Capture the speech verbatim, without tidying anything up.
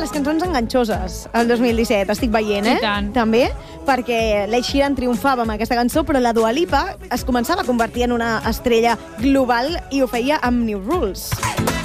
les cançons enganxoses el dos mil disset, estic veient, eh? I tant. També, perquè l'Ed Sheeran triomfava amb aquesta cançó, però la Dua Lipa es començava a convertir en una estrella global i ho feia amb New Rules.